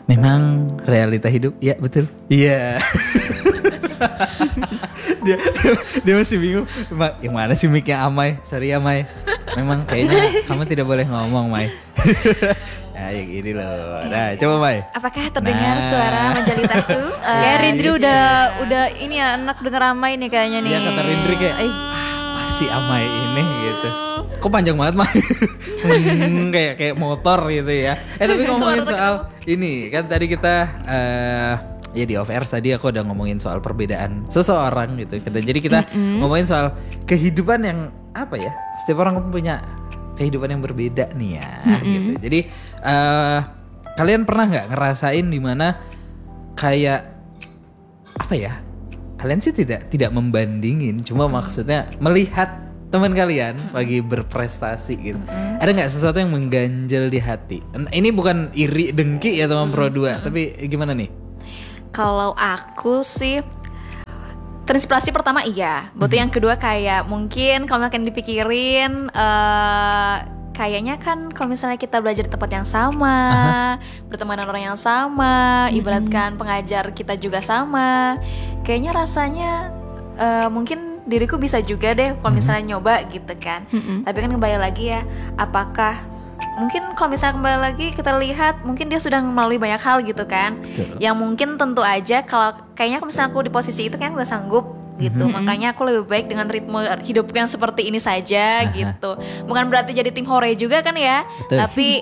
Memang realita hidup, ya betul. Iya. dia masih bingung. Yang mana sih mic-nya Amai? Sorry Amai. Memang kayaknya kamu tidak boleh ngomong, Mai. Nah, yang ini loh. Nah, coba Mai. Apakah terdengar suara menjelitaku? Kayak Rindri udah ini ya enak denger Amai nih kayaknya nih. Iya, kata Rindri kayak apa sih Amai ini gitu. Kok panjang banget Mai? kayak motor gitu ya. Tapi ngomongin soal ini kan tadi kita ya di off air tadi aku udah ngomongin soal perbedaan seseorang gitu. Jadi kita ngomongin soal kehidupan yang apa ya? Setiap orang punya kehidupan yang berbeda nih ya gitu. Jadi kalian pernah nggak ngerasain dimana kayak apa ya? Kalian sih tidak membandingin, cuma maksudnya melihat teman kalian lagi berprestasi gitu. Ada nggak sesuatu yang mengganjal di hati? Ini bukan iri dengki ya teman Pro 2, tapi gimana nih? Kalau aku sih terinspirasi pertama iya. Berarti yang kedua kayak mungkin kalau makin dipikirin kayaknya kan kalau misalnya kita belajar di tempat yang sama, berteman dengan orang yang sama, ibaratkan pengajar kita juga sama, kayaknya rasanya mungkin diriku bisa juga deh kalau misalnya nyoba gitu kan. Tapi kan kembali lagi ya, apakah mungkin kalau misalnya kembali lagi kita lihat mungkin dia sudah melalui banyak hal gitu kan. Betul. Yang mungkin tentu aja kalau kayaknya kalau misalnya aku di posisi itu kayaknya gak sanggup gitu. Makanya aku lebih baik dengan ritme hidup yang seperti ini saja gitu. Bukan berarti jadi tim hore juga kan ya. Betul.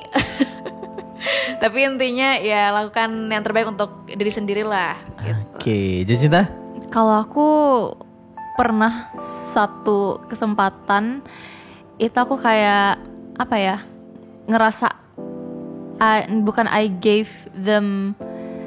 Tapi intinya ya lakukan yang terbaik untuk diri sendiri lah gitu. Oke, Cinta? Kalau aku pernah satu kesempatan itu aku kayak apa ya, ngerasa bukan I gave them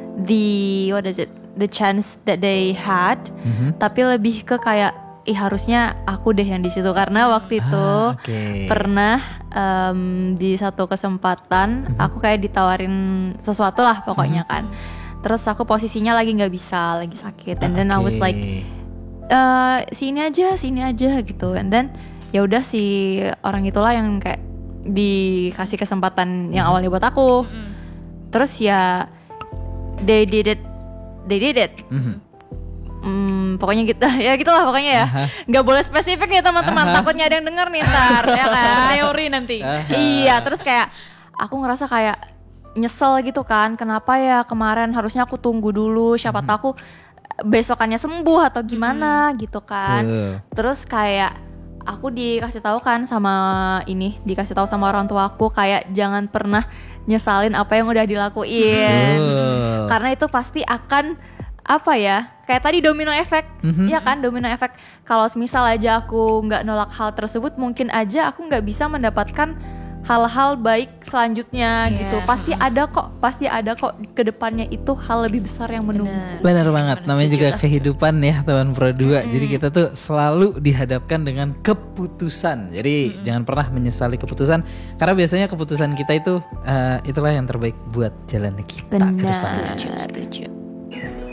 the chance that they had, tapi lebih ke kayak harusnya aku deh yang di situ karena waktu itu pernah di satu kesempatan aku kayak ditawarin sesuatu lah pokoknya kan, terus aku posisinya lagi nggak bisa, lagi sakit, and then I was like sini aja gitu, and then ya udah si orang itulah yang kayak dikasih kesempatan yang awalnya buat aku. Terus ya they did it. Pokoknya gitu ya, gitulah pokoknya ya. Nggak boleh spesifik nih teman-teman, takutnya ada yang denger nih ntar ya kan. Teori nanti. Iya, terus kayak aku ngerasa kayak nyesel gitu kan, kenapa ya kemarin, harusnya aku tunggu dulu, siapa tahu aku besokannya sembuh atau gimana gitu kan. Terus kayak aku dikasih tahu sama orang tua aku kayak jangan pernah nyesalin apa yang udah dilakuin. Karena itu pasti akan apa ya, kayak tadi domino efek. Ya kan, domino efek. Kalau misal aja aku nggak nolak hal tersebut, mungkin aja aku nggak bisa mendapatkan hal-hal baik selanjutnya gitu. Pasti ada kok ke depannya itu hal lebih besar yang menunggu. Benar banget. Namanya juga kehidupan ya teman Pro 2. Jadi kita tuh selalu dihadapkan dengan keputusan. Jadi jangan pernah menyesali keputusan, karena biasanya keputusan kita itu itulah yang terbaik buat jalan kita ke depan. Setuju.